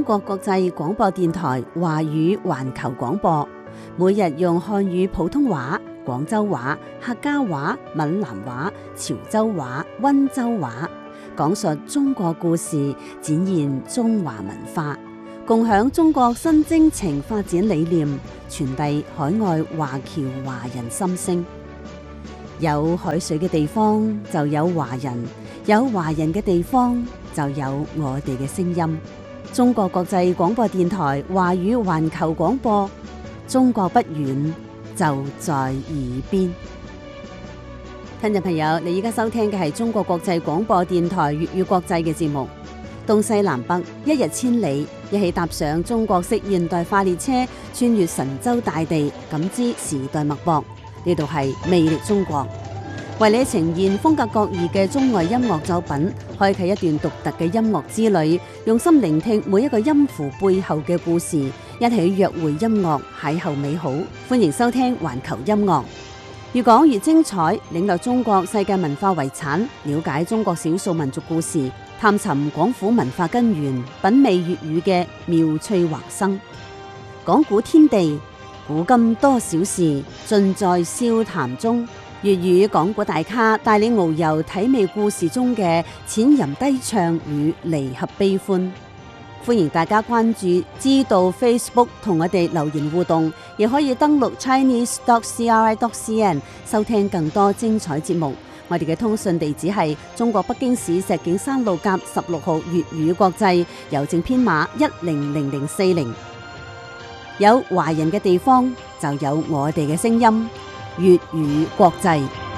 中國國際廣播電台華語環球廣播，每日用漢語普通話、廣州話、客家話、閩南話、潮州話、溫州話，講述中國故事，展現中華文化，共享中國新征程發展理念，傳遞海外華僑華人心聲。有海水嘅地方就有華人，有華人嘅地方就有我哋嘅聲音。中國國際廣播電台華語環球廣播，中國不遠，就在耳邊。聽眾朋友，你而家收聽嘅係中國國際廣播電台粵語國際嘅節目。東西南北，一日千里，一起踏上中國式現代化列車，穿越神州大地，感知時代脈搏。呢度係魅力中國，為你呈現風格各異嘅中外音樂作品，開啟一段獨特嘅音樂之旅，用心聆聽每一個音符背後嘅故事，一起約會音樂，邂逅美好。歡迎收聽環球音樂，越講越精彩，領略中國世界文化遺產，了解中國少數民族故事，探尋廣府文化根源，品味粵語嘅妙趣橫生。講古天地，古今多少事，盡在笑談中。粵語講古大咖帶你遨遊體味故事中嘅淺吟低唱與離合悲歡。歡迎大家關注知道 Facebook 同我哋留言互動，亦可以登錄 chinese.cri.cn 收聽更多精彩節目。我哋嘅通訊地址係中國北京市石景山路甲16號粵語國際，郵政編碼100040。有華人嘅地方就有我哋嘅聲音，粵語國際。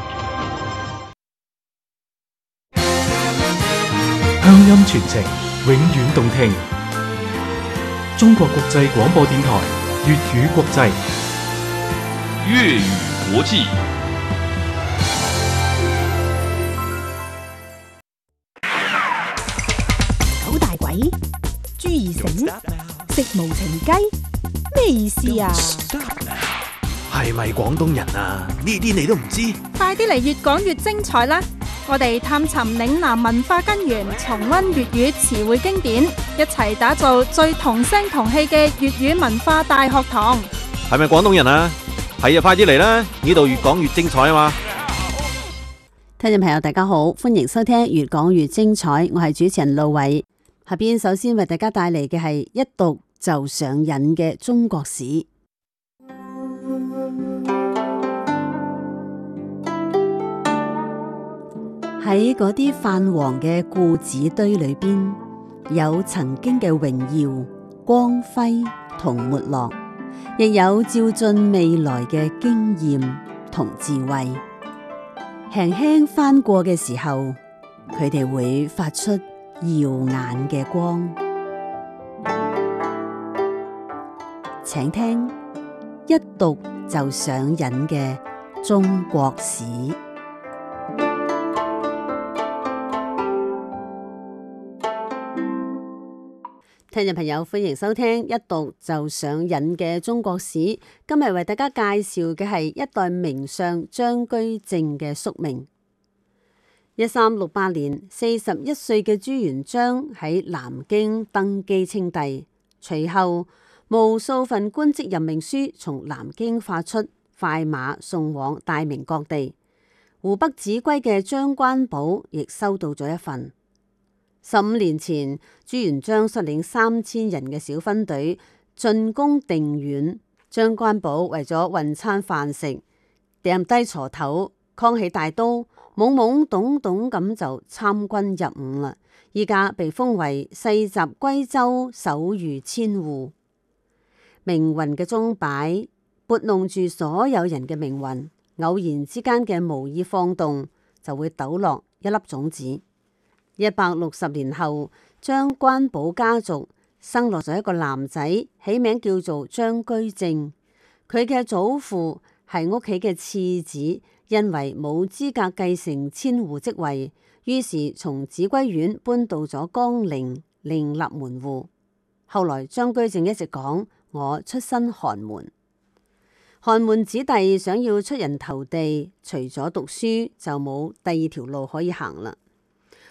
鄉音傳情，永遠動聽。中國國際廣播電台粵語國際， 粵語國際。 九大簋，朱二繩，食無情雞，咩意思啊？ 係咪廣東人啊？呢啲你都唔知？ 快啲嚟越講越精彩啦！我哋探尋嶺南文化根源，重溫粵語詞彙經典，一齊打造最同聲同氣嘅粵語文化大學堂。 係咪廣東人啊？係啊，快啲嚟啦！呢度越講越精彩啊嘛！ 聽眾朋友大家好，歡迎收聽越講越精彩，我係主持人路偉。下邊首先為大家帶嚟嘅係一讀就上癮嘅中國史。喺嗰啲泛黃嘅故紙堆裏邊，有曾經嘅榮耀、光輝同沒落，亦有照進未來嘅經驗同智慧。輕輕翻過嘅時候，佢哋會發出耀眼嘅光。請聽一讀就上癮嘅中國史。聽眾朋友，歡迎收聽一讀就上癮嘅中國史。今日為大家介紹嘅係一代名相張居正嘅宿命。1368年，41歲嘅朱元璋喺南京登基稱帝，隨後無數份官職任命書從南京發出，快馬送往大明各地。湖北秭歸嘅張關寶亦收到咗一份。15年前，朱元璋率領3000人嘅小分隊進攻定遠，張關寶為咗混餐飯食，掟低鋤頭，扛起大刀，懵懵懂懂咁就參軍入伍啦。依家被封為世襲歸州守御千戶。命運嘅鐘擺撥弄住所有人嘅命運，偶然之間嘅無意放動就會抖落一粒種子。160年後，張關寶家族生落咗一個男仔，起名叫做張居正。佢嘅祖父係屋企嘅次子，因為冇資格繼承千戶職位，於是從秭歸縣搬到咗江陵，另立門戶。後來張居正一直講：我出身寒門。寒門子弟想要出人頭地，除咗讀書就冇第二條路可以行啦。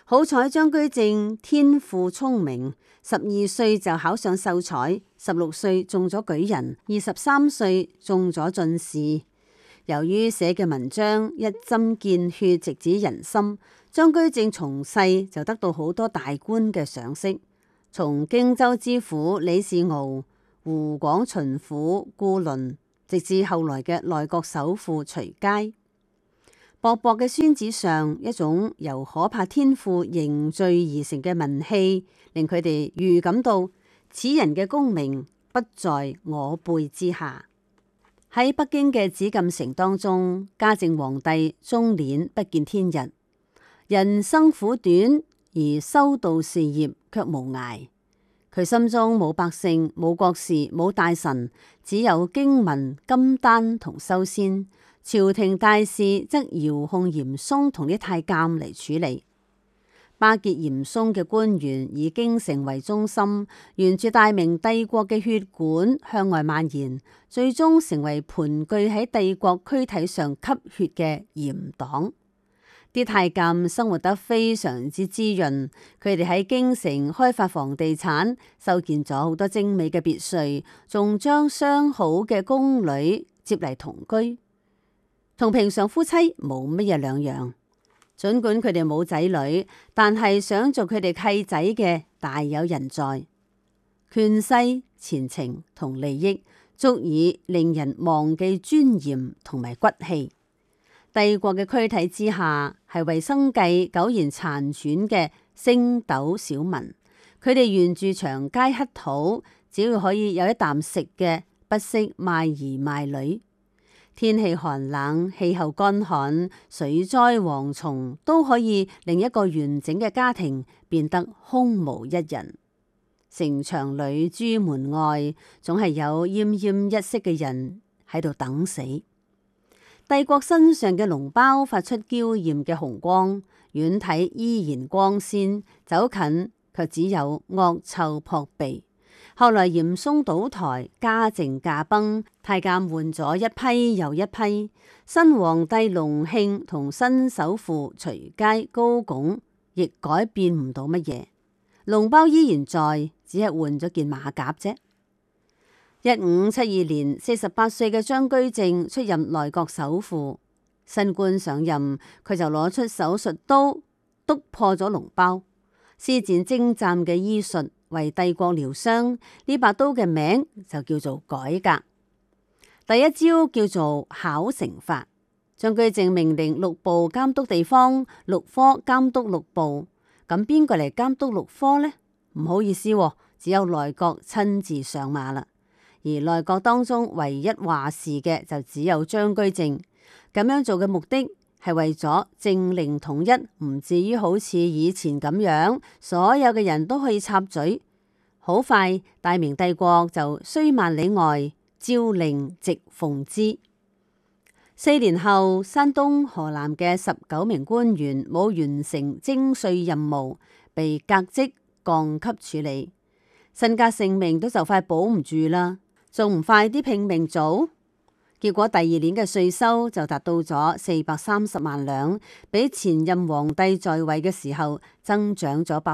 好彩張居正天賦聰明，12歲就考上秀才，16歲中咗舉人，23歲中咗進士。由於寫嘅文章一針見血，直指人心，張居正從細就得到好多大官嘅賞識，從荊州知府李士鏜、湖廣巡撫顧倫，直至後來嘅內閣首輔徐階。薄薄嘅宣紙上，一種由可怕天賦凝聚而成嘅文氣，令佢哋預感到此人嘅功名不在我輩之下。喺北京嘅紫禁城當中，嘉靖皇帝終年不見天日，人生苦短，而修道事業卻無涯。佢心中冇百姓，冇國事，冇大臣，只有經文、金丹同修仙。朝廷大事則遙控嚴嵩同啲太監嚟處理。巴結嚴嵩嘅官員以京城為中心，沿住大明帝國嘅血管向外蔓延，最終成為盤踞喺帝國軀體上吸血嘅嚴黨。啲太監生活得非常之滋潤，佢哋喺京城開發房地產，修建咗好多精美嘅別墅，仲將相好嘅宮女接嚟同居。同平常夫妻冇乜嘢兩樣，儘管佢哋冇仔女，但係想做佢哋契仔嘅大有人在。權勢、前程同利益足以令人忘記尊嚴同埋骨氣。帝國嘅軀體之下係為生計苟延殘喘嘅星斗小民，佢哋沿住長街乞討，只要可以有一啖食嘅，不惜賣兒賣女。天氣寒冷，氣候乾旱，水災蝗蟲都可以令一個完整嘅家庭變得空無一人。城牆裏、朱門外，總係有奄奄一息嘅人喺度等死。帝國身上嘅籠包發出嬌艷嘅紅光，遠睇依然光鮮，走近卻只有惡臭撲鼻。後來嚴嵩倒台，嘉靖駕崩，太監換咗一批又一批，新皇帝隆慶同新首輔徐階、高拱亦改變唔到乜嘢，籠包依然在，只係換咗件馬甲啫。1572年，48歲嘅張居正出任內閣首輔，新官上任，佢就攞出手術刀篤破咗籠包，施展精湛嘅醫術，為帝國療傷。呢把刀嘅名就叫做改革。第一招叫做考成法。張居正命令6部監督地方，6科監督6部。咁邊個嚟監督6科呢？唔好意思，只有內閣親自上馬啦。而內閣當中唯一話事嘅就只有張居正。咁樣做嘅目的係為咗政令統一，唔至於好似以前咁樣，所有嘅人都可以插嘴。好快，大明帝國就雖萬里外，朝令夕奉之。4年後，山東、河南嘅19名官員冇完成徵稅任務，被革職降級處理，身家性命都就快保唔住啦，仲唔快啲拼命做？結果第2年嘅稅收就達到咗430萬兩，比前任皇帝在位嘅時候增長咗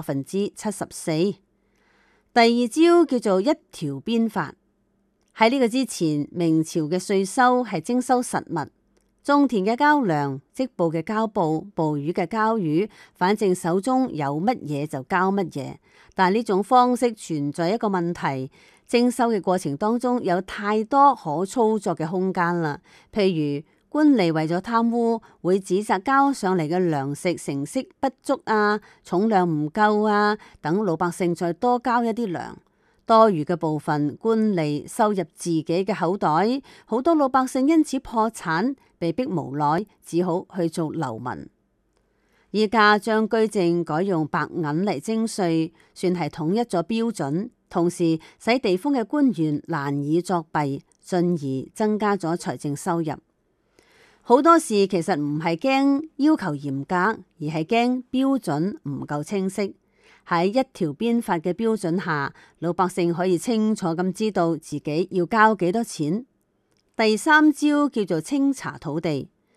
74%。第二招叫做一條鞭法。喺呢個之前，明朝嘅稅收係徵收實物，種田嘅交糧，織布嘅交布，捕魚嘅交魚，反正手中有乜嘢就交乜嘢。但呢種方式存在一個問題，徵收嘅過程當中有太多可操作嘅空間啦。譬如官吏為咗貪污，會指責交上嚟嘅糧食成色不足啊，重量唔夠啊，等老百姓再多交一啲糧。多餘嘅部分，官吏收入自己嘅口袋，好多老百姓因此破產，被逼無奈，只好去做流民。依家張居正改用白銀嚟徵稅，算係統一咗標準，同時使地方嘅官員難以作弊，進而增加咗財政收入。好多事其實唔係驚要求嚴格，而係驚標準唔夠清晰。喺一條鞭法嘅標準下，老百姓可以清楚咁知道自己要交幾多錢。第3招叫做清查土地。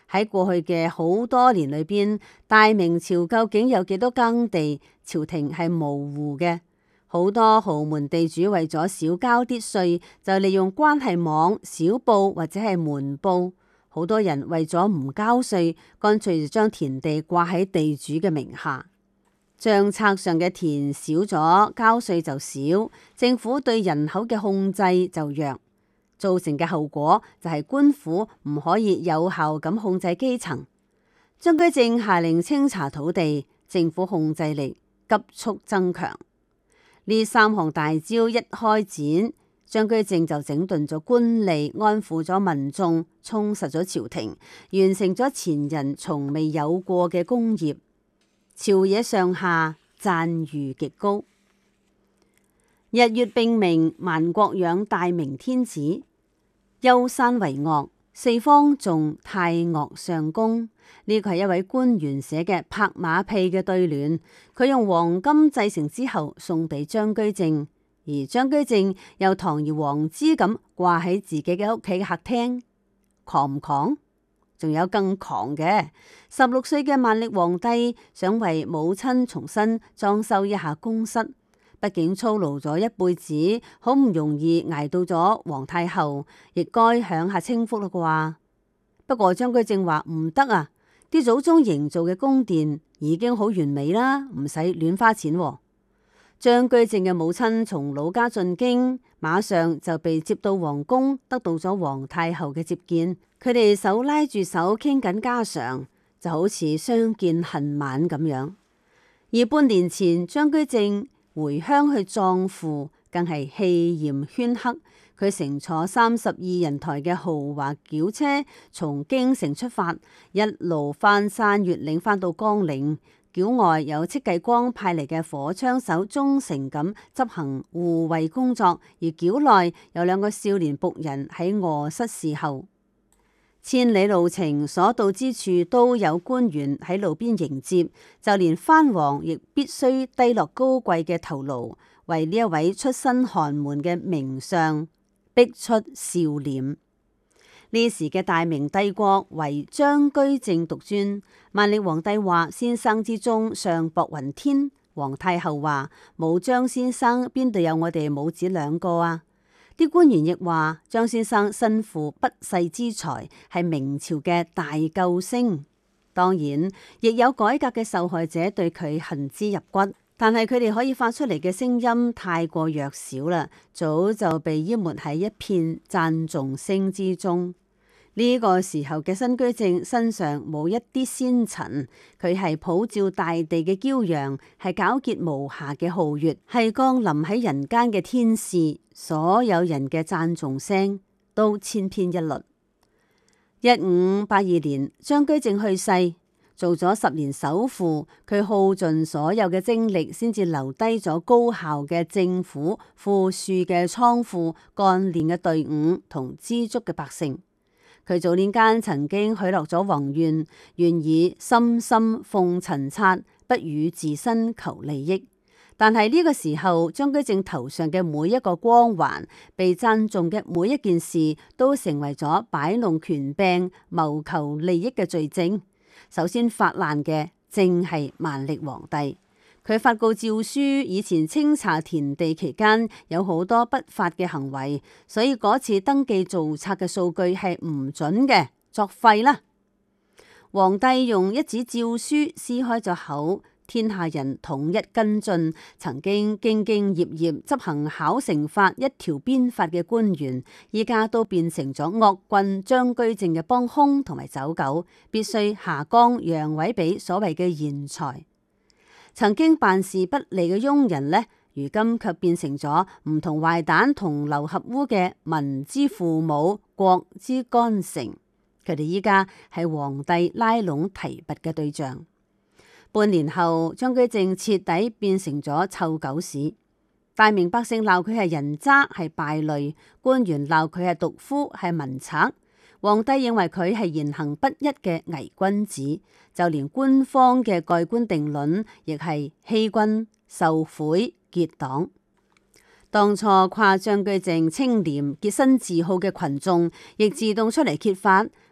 喺過去嘅好多年裏邊，大明朝究竟有幾多耕地，朝廷係模糊嘅。好多豪門地主為咗少交啲稅，就利用關係網、小報或者係門報。好多人為咗唔交稅，乾脆就將田地掛喺地主嘅名下。賬冊上嘅田少咗，交稅就少，政府對人口嘅控制就弱，造成嘅後果就係官府唔可以有效咁控制基層。張居正下令清查土地，政府控制力急速增強。呢三項大招一開展，張居正就整頓咗官吏，安撫咗民眾，充實咗朝廷，完成咗前人從未有過嘅功業，朝野上下讚譽極高。日月並明，萬國仰大明天子，憂山為岳，四方頌太岳上宮。呢個係一位官員寫嘅拍馬屁嘅對聯，佢用黃金製成之後送俾張居正，而張居正又堂而皇之咁掛喺自己嘅屋企嘅客廳，狂唔狂？仲有更狂嘅，16歲嘅萬曆皇帝想為母親重新裝修一下宮室，畢竟操勞咗一輩子，好唔容易捱到咗皇太后，亦該享下清福啦啩。不過張居正話唔得啊，啲祖宗營造嘅宮殿已經好完美啦，唔使亂花錢喎。張居正嘅母親從老家進京，馬上就被接到皇宮，得到咗皇太后嘅接見。佢哋手拉住手傾緊家常，就好似相見恨晚咁樣。而半年前張居正回鄉去葬父，更係氣焰軒赫。佢乘坐32人台嘅豪華轎車從京城出發，一路翻山越嶺翻到江陵。轎外有戚繼光派嚟嘅火槍手忠誠咁執行護衛工作，而轎內有2個少年僕人喺臥室侍候。千里路程所到之處都有官員喺路邊迎接，就連藩王亦必須低落高貴嘅頭顱，為呢一位出身寒門嘅名相逼出笑臉。呢時嘅大明帝國為張居正獨尊，萬曆皇帝話先生之中相薄雲天，皇太后話冇張先生邊度有我哋母子2個啊。啲官員亦話張先生身負不世之才，係明朝嘅大救星。當然亦有改革嘅受害者對佢恨之入骨，但係佢哋可以發出嚟嘅聲音太過弱小啦，早就被淹沒喺一片讚頌聲之中。呢個時候嘅新居正身上冇一啲仙塵，佢係普照大地嘅驕陽，係皎潔無瑕嘅皓月，係降臨喺人間嘅天使。所有人嘅讚頌聲都千篇一律。1582年，張居正去世，做咗10年首輔，佢耗盡所有嘅精力，先至留低咗高效嘅政府、富庶嘅倉庫、幹練嘅隊伍同知足嘅百姓。佢早年間曾經許諾咗宏願，願以深深奉塵剎，不與自身求利益。但係呢個時候，張居正頭上嘅每一個光環，被讚頌嘅每一件事，都成為咗擺弄權柄、謀求利益嘅罪證。首先發難嘅正係萬曆皇帝，佢發告詔書，以前清查田地期間有好多不法嘅行為，所以嗰次登記造冊嘅數據係唔準嘅，作廢啦。皇帝用一紙詔書撕開咗口，天下人統一跟進，曾經兢兢業業執行考成法一條鞭法嘅官員，依家都變成咗惡棍張居正嘅幫兇同埋走狗，必須下崗讓位俾所謂嘅賢才。曾經辦事不利嘅庸人呢，如今卻變成咗唔同壞蛋同流合污嘅民之父母、國之干城。佢哋依家係皇帝拉攏提拔嘅對象。半年後，張居正徹底變成咗臭狗屎。大明百姓鬧佢係人渣，係敗類；官員鬧佢係毒夫，係文賊；皇帝認為佢係言行不一嘅偽君子，就連官方嘅蓋棺定論亦係欺君、受賄、結黨。當初誇張居正清廉潔身自好嘅群眾，亦自動出嚟揭發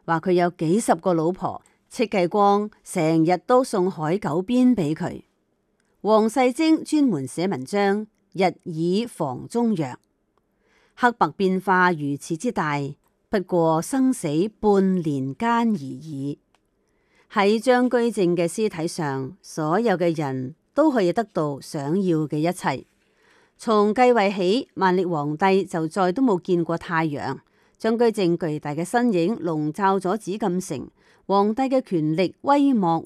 話佢有幾十個老婆，戚繼光成日都送海狗鞭俾佢。王世貞專門寫文章，日以防中藥。黑白變化如此之大，不過生死半年間而已。喺張居正嘅屍體上，所有嘅人都可以得到想要嘅一切。從繼位起，萬曆皇帝就再都冇見過太陽。張居正巨大嘅身影籠罩咗紫禁城，皇帝嘅權力威望